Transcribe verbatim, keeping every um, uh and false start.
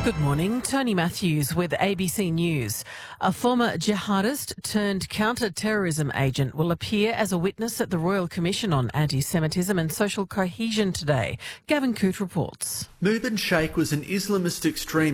Good morning, Tony Matthews with A B C News. A former jihadist turned counter-terrorism agent will appear as a witness at the Royal Commission on Anti-Semitism and Social Cohesion today. Gavin Coote reports. Mubin Sheikh was an Islamist extremist